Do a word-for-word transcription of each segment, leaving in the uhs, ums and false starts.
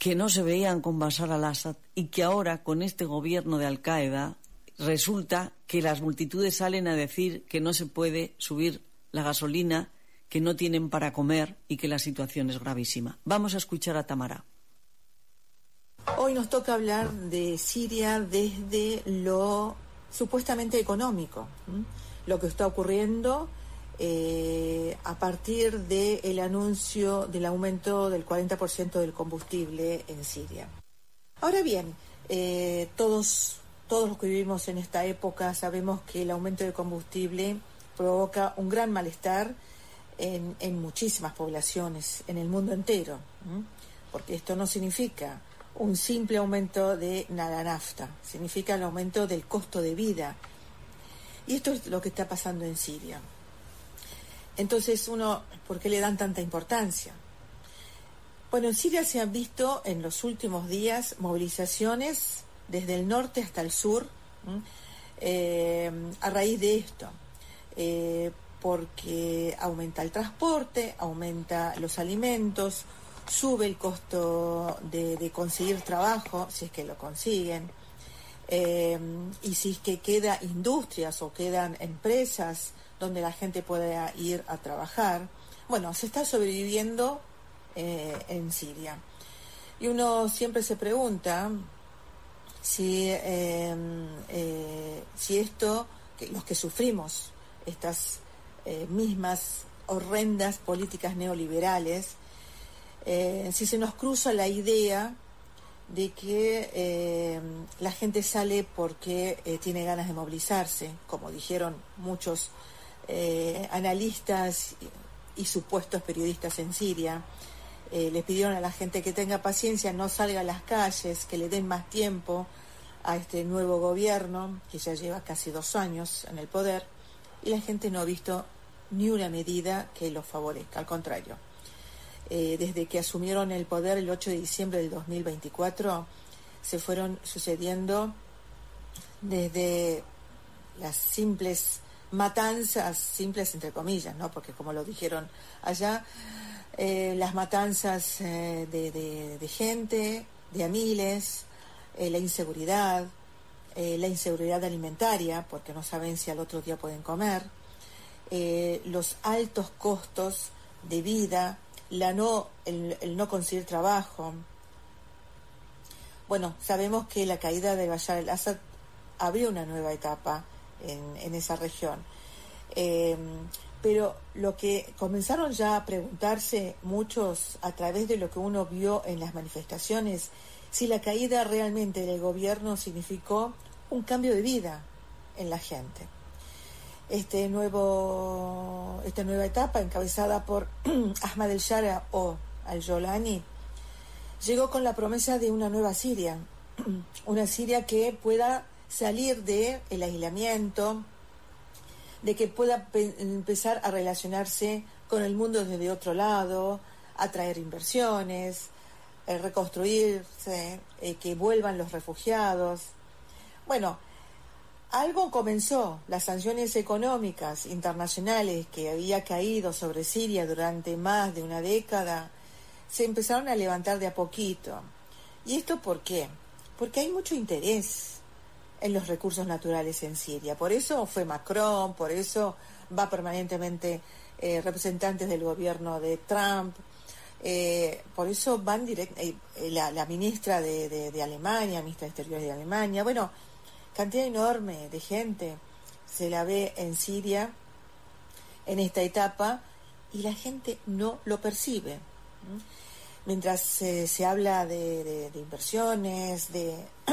que no se veían con Bashar al-Assad y que ahora, con este gobierno de Al-Qaeda, resulta que las multitudes salen a decir que no se puede subir la gasolina, que no tienen para comer y que la situación es gravísima. Vamos a escuchar a Tamara. Hoy nos toca hablar de Siria desde lo supuestamente económico, ¿m? Lo que está ocurriendo eh, a partir del anuncio del aumento del cuarenta por ciento del combustible en Siria. Ahora bien, eh, todos, todos los que vivimos en esta época sabemos que el aumento del combustible provoca un gran malestar en, en muchísimas poblaciones, en el mundo entero, ¿m? Porque esto no significa un simple aumento de la nafta, significa el aumento del costo de vida. Y esto es lo que está pasando en Siria. Entonces uno, ¿por qué le dan tanta importancia? Bueno, en Siria se han visto en los últimos días movilizaciones desde el norte hasta el sur, eh, a raíz de esto, eh, porque aumenta el transporte, aumenta los alimentos, sube el costo de, de conseguir trabajo, si es que lo consiguen, eh, y si es que quedan industrias o quedan empresas donde la gente pueda ir a trabajar. Bueno, se está sobreviviendo eh, en Siria. Y uno siempre se pregunta si, eh, eh, si esto, que los que sufrimos estas eh, mismas horrendas políticas neoliberales, Eh, si se nos cruza la idea de que eh, la gente sale porque eh, tiene ganas de movilizarse, como dijeron muchos eh, analistas y, y supuestos periodistas en Siria, eh, le pidieron a la gente que tenga paciencia, no salga a las calles, que le den más tiempo a este nuevo gobierno, que ya lleva casi dos años en el poder, y la gente no ha visto ni una medida que lo favorezca, al contrario. Eh, desde que asumieron el poder el ocho de diciembre del dos mil veinticuatro, se fueron sucediendo desde las simples matanzas, simples entre comillas, ¿no? Porque como lo dijeron allá, eh, las matanzas eh, de, de, de gente, de a miles, eh, la inseguridad, eh, la inseguridad alimentaria, porque no saben si al otro día pueden comer, eh, los altos costos de vida, la no, el, el no conseguir trabajo. Bueno, sabemos que la caída de Bashar al-Assad abrió una nueva etapa en, en esa región. Eh, pero lo que comenzaron ya a preguntarse muchos a través de lo que uno vio en las manifestaciones, si la caída realmente del gobierno significó un cambio de vida en la gente. Este nuevo, esta nueva etapa, encabezada por Ahmad el-Shara o al-Jolani, llegó con la promesa de una nueva Siria, una Siria que pueda salir del aislamiento, de que pueda pe- empezar a relacionarse con el mundo desde otro lado, atraer inversiones, eh, reconstruirse, eh, que vuelvan los refugiados. Bueno, algo comenzó, las sanciones económicas internacionales que había caído sobre Siria durante más de una década, se empezaron a levantar de a poquito. ¿Y esto por qué? Porque hay mucho interés en los recursos naturales en Siria. Por eso fue Macron, por eso va permanentemente eh, representantes del gobierno de Trump, eh, por eso van direct, eh, la, la ministra de, de, de Alemania, ministra de Exteriores de Alemania, bueno, cantidad enorme de gente se la ve en Siria en esta etapa y la gente no lo percibe. ¿Mm? Mientras eh, se habla de, de, de inversiones, de,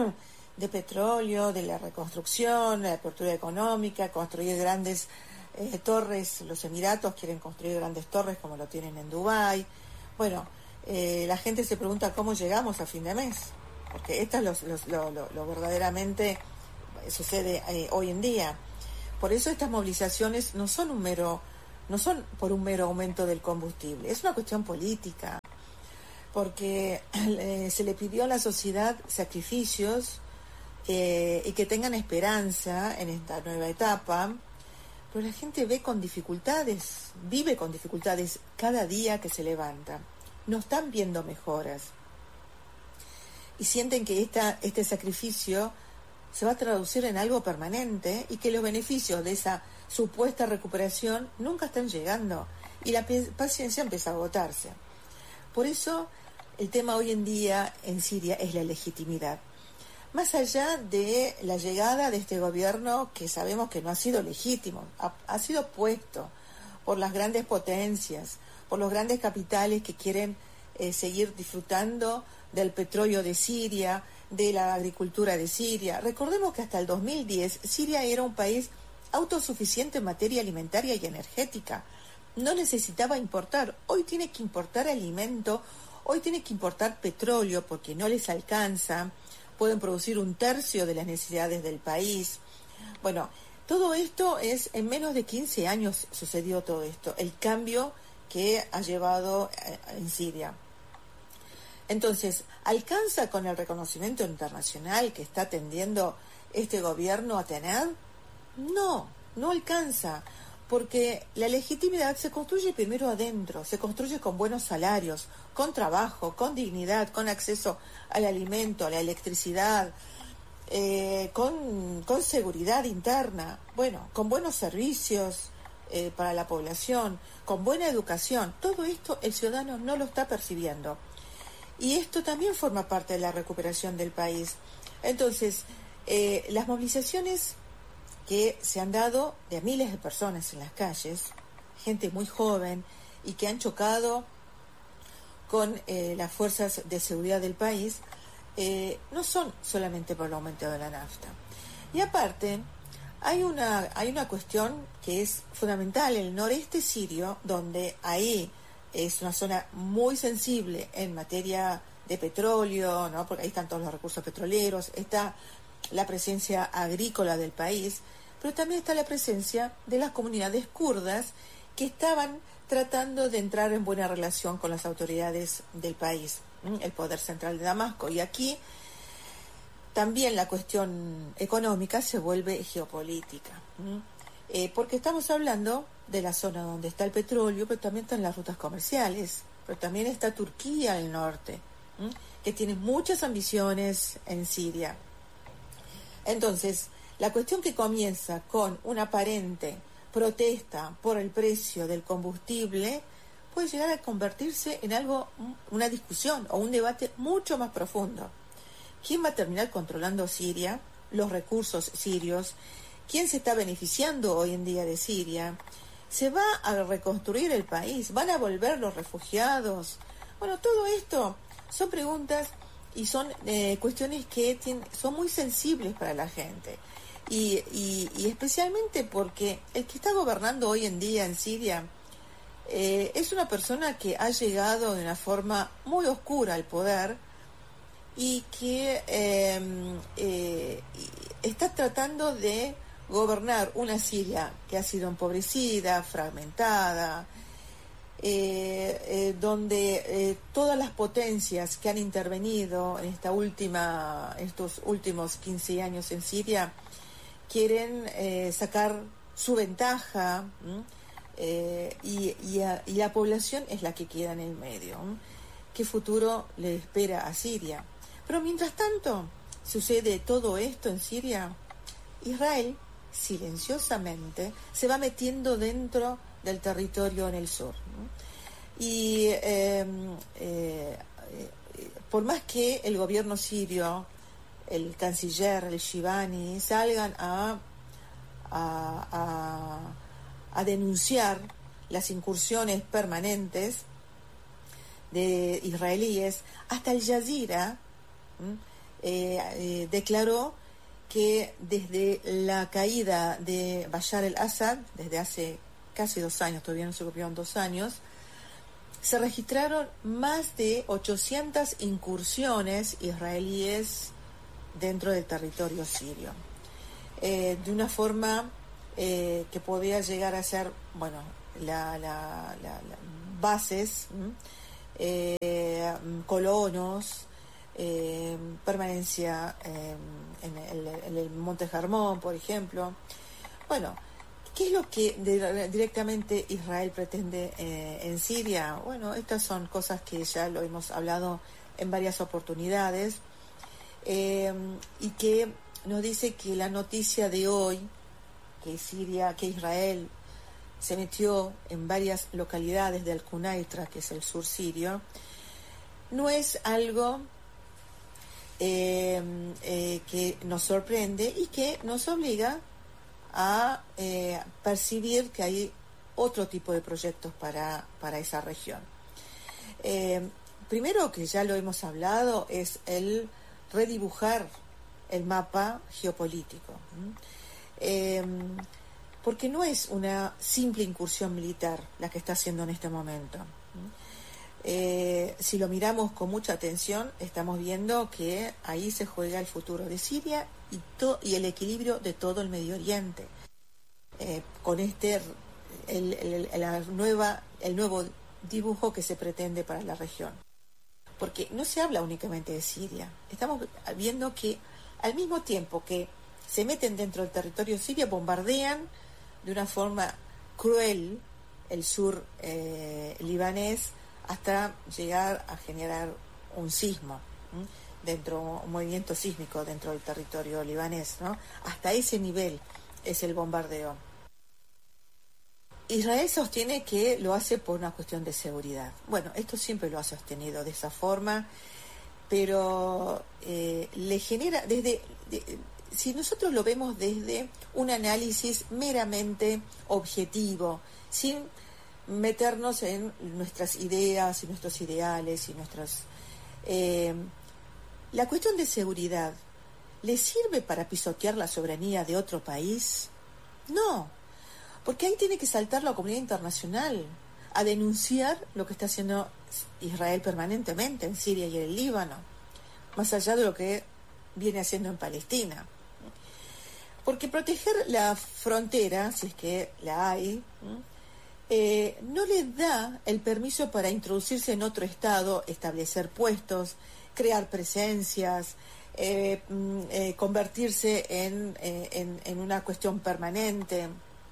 de petróleo, de la reconstrucción, de la apertura económica, construir grandes eh, torres, los Emiratos quieren construir grandes torres como lo tienen en Dubái. Bueno, eh, la gente se pregunta cómo llegamos a fin de mes, porque esto es lo, lo, lo, lo verdaderamente sucede eh, hoy en día. Por eso estas movilizaciones no son un mero, no son por un mero aumento del combustible, es una cuestión política, porque eh, se le pidió a la sociedad sacrificios eh, y que tengan esperanza en esta nueva etapa, pero la gente ve con dificultades, vive con dificultades cada día que se levanta, no están viendo mejoras. y sienten que esta, este sacrificio se va a traducir en algo permanente y que los beneficios de esa supuesta recuperación nunca están llegando y la paciencia empieza a agotarse. Por eso el tema hoy en día en Siria es la legitimidad. Más allá de la llegada de este gobierno, que sabemos que no ha sido legítimo, ha, ha sido puesto por las grandes potencias, por los grandes capitales que quieren eh, seguir disfrutando del petróleo de Siria, de la agricultura de Siria. Recordemos que hasta el dos mil diez Siria era un país autosuficiente en materia alimentaria y energética. No necesitaba importar. Hoy tiene que importar alimento, hoy tiene que importar petróleo porque no les alcanza. Pueden producir un tercio de las necesidades del país. Bueno, todo esto es, en menos de quince años sucedió todo esto, el cambio que ha llevado en Siria. Entonces, ¿alcanza con el reconocimiento internacional que está tendiendo este gobierno a tener? No, no alcanza, porque la legitimidad se construye primero adentro, se construye con buenos salarios, con trabajo, con dignidad, con acceso al alimento, a la electricidad, eh, con, con seguridad interna, bueno, con buenos servicios eh, para la población, con buena educación. Todo esto el ciudadano no lo está percibiendo. Y esto también forma parte de la recuperación del país. Entonces, eh, las movilizaciones que se han dado de a miles de personas en las calles, gente muy joven y que han chocado con eh, las fuerzas de seguridad del país, eh, no son solamente por el aumento de la nafta. Y aparte, hay una, hay una cuestión que es fundamental, el noreste sirio, donde ahí es una zona muy sensible en materia de petróleo, ¿no? Porque ahí están todos los recursos petroleros, está la presencia agrícola del país, pero también está la presencia de las comunidades kurdas que estaban tratando de entrar en buena relación con las autoridades del país, ¿sí? El poder central de Damasco. Y aquí también la cuestión económica se vuelve geopolítica, ¿sí? Eh, porque estamos hablando de la zona donde está el petróleo, pero también están las rutas comerciales, pero también está Turquía al norte, ¿sí? Que tiene muchas ambiciones en Siria. Entonces, la cuestión que comienza con una aparente protesta por el precio del combustible puede llegar a convertirse en algo, una discusión o un debate mucho más profundo. ¿Quién va a terminar controlando Siria, los recursos sirios? ¿Quién se está beneficiando hoy en día de Siria? ¿Se va a reconstruir el país? ¿Van a volver los refugiados? Bueno, todo esto son preguntas y son eh, cuestiones que tienen, son muy sensibles para la gente. Y, y, y especialmente porque el que está gobernando hoy en día en Siria eh, es una persona que ha llegado de una forma muy oscura al poder y que eh, eh, está tratando de gobernar una Siria que ha sido empobrecida, fragmentada, eh, eh, donde eh, todas las potencias que han intervenido en esta última, estos últimos quince años en Siria quieren eh, sacar su ventaja, eh, y, y, a, y la población es la que queda en el medio. ¿m? ¿Qué futuro le espera a Siria? Pero mientras tanto sucede todo esto en Siria, Israel silenciosamente se va metiendo dentro del territorio en el sur, ¿no? Y eh, eh, por más que el gobierno sirio, el canciller, el Shivani, salgan a, a, a, a denunciar las incursiones permanentes de israelíes, hasta el Jazeera eh, eh, declaró que desde la caída de Bashar el-Assad, desde hace casi dos años, todavía no se cumplieron dos años, se registraron más de ochocientas incursiones israelíes dentro del territorio sirio, eh, de una forma eh, que podía llegar a ser, bueno, la, la, la, la bases, eh, colonos, eh, permanencia eh, en, el, en el Monte Hermón, por ejemplo. Bueno, ¿qué es lo que de, directamente Israel pretende eh, en Siria? Bueno, estas son cosas que ya lo hemos hablado en varias oportunidades. eh, y que nos dice que la noticia de hoy, que Siria, que Israel se metió en varias localidades de Al-Qunaitra, que es el sur sirio, no es algo eh, eh, que nos sorprende y que nos obliga a eh, percibir que hay otro tipo de proyectos para, para esa región. Eh, primero, que ya lo hemos hablado, es el redibujar el mapa geopolítico. Eh, porque no es una simple incursión militar la que está haciendo en este momento. Eh, si lo miramos con mucha atención, estamos viendo que ahí se juega el futuro de Siria y, to- y el equilibrio de todo el Medio Oriente. Eh, con este, el, el, la nueva, el nuevo dibujo que se pretende para la región. Porque no se habla únicamente de Siria. Estamos viendo que al mismo tiempo que se meten dentro del territorio sirio, bombardean de una forma cruel el sur eh, libanés, hasta llegar a generar un sismo, ¿m? dentro, un movimiento sísmico dentro del territorio libanés, ¿no? Hasta ese nivel es el bombardeo. Israel sostiene que lo hace por una cuestión de seguridad. Bueno, esto siempre lo ha sostenido de esa forma, pero eh, le genera, desde, de, si nosotros lo vemos desde un análisis meramente objetivo, sin meternos en nuestras ideas y nuestros ideales y nuestras... Eh, la cuestión de seguridad, ¿le sirve para pisotear la soberanía de otro país? No, porque ahí tiene que saltar la comunidad internacional a denunciar lo que está haciendo Israel permanentemente en Siria y en el Líbano, más allá de lo que viene haciendo en Palestina. Porque proteger la frontera, si es que la hay, eh, no les da el permiso para introducirse en otro estado, establecer puestos, crear presencias, eh, eh, convertirse en, eh, en, en una cuestión permanente.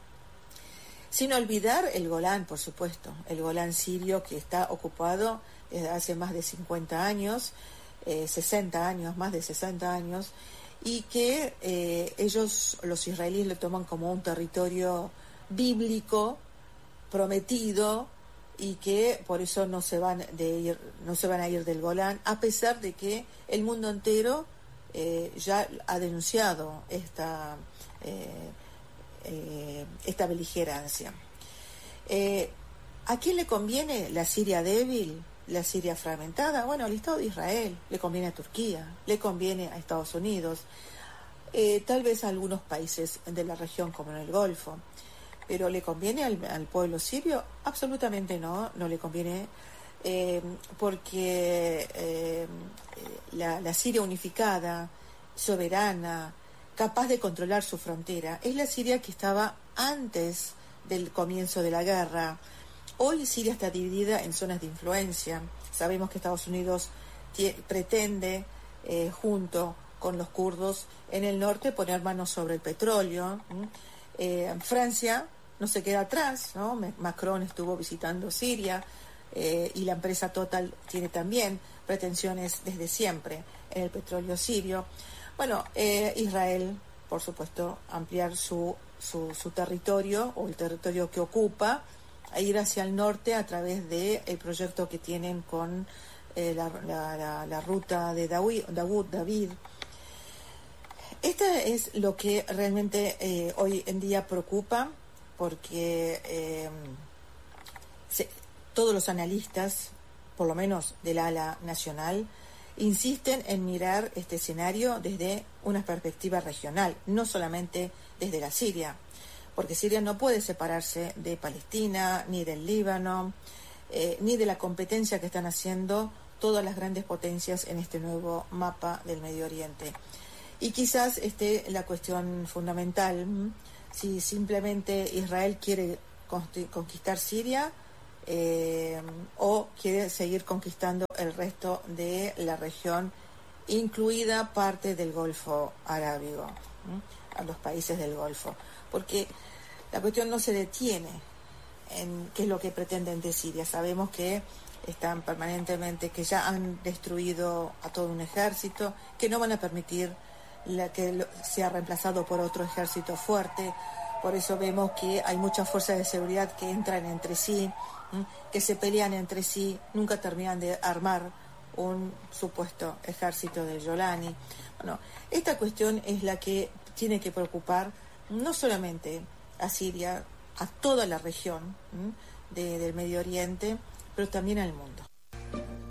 Sin olvidar el Golán, por supuesto, el Golán sirio, que está ocupado desde hace más de cincuenta años, eh, sesenta años, más de sesenta años, y que eh, ellos, los israelíes, lo toman como un territorio bíblico, prometido, y que por eso no se van de ir, no se van a ir del Golán, a pesar de que el mundo entero eh, ya ha denunciado esta eh, eh, esta beligerancia. Eh, ¿A quién le conviene la Siria débil, la Siria fragmentada? Bueno, al Estado de Israel, le conviene a Turquía, le conviene a Estados Unidos, eh, tal vez a algunos países de la región como en el Golfo. ¿Pero le conviene al, al pueblo sirio? Absolutamente no, no le conviene, eh, porque eh, la, la Siria unificada, soberana, capaz de controlar su frontera, es la Siria que estaba antes del comienzo de la guerra. Hoy Siria está dividida en zonas de influencia. Sabemos que Estados Unidos tie, pretende, eh, junto con los kurdos en el norte, poner manos sobre el petróleo. Eh, Francia no se queda atrás, ¿no? Macron estuvo visitando Siria, eh, y la empresa Total tiene también pretensiones desde siempre en el petróleo sirio. Bueno, eh, Israel, por supuesto, ampliar su, su, su territorio, o el territorio que ocupa, a ir hacia el norte a través del proyecto que tienen con eh, la, la, la, la ruta de David, David. Esta es lo que realmente eh, hoy en día preocupa, porque eh, se, todos los analistas, por lo menos del ala nacional, insisten en mirar este escenario desde una perspectiva regional, no solamente desde la Siria, porque Siria no puede separarse de Palestina, ni del Líbano, eh, ni de la competencia que están haciendo todas las grandes potencias en este nuevo mapa del Medio Oriente. Y quizás esté la cuestión fundamental, si simplemente Israel quiere conquistar Siria, Eh, o quiere seguir conquistando el resto de la región, incluida parte del Golfo Arábigo, ¿sí? A los países del Golfo, porque la cuestión no se detiene en qué es lo que pretenden de Siria. Sabemos que están permanentemente, que ya han destruido a todo un ejército, que no van a permitir la, que lo, sea reemplazado por otro ejército fuerte. Por eso vemos que hay muchas fuerzas de seguridad que entran entre sí, ¿m? que se pelean entre sí, nunca terminan de armar un supuesto ejército de Jolani. Bueno, esta cuestión es la que tiene que preocupar no solamente a Siria, a toda la región de, del Medio Oriente, pero también al mundo.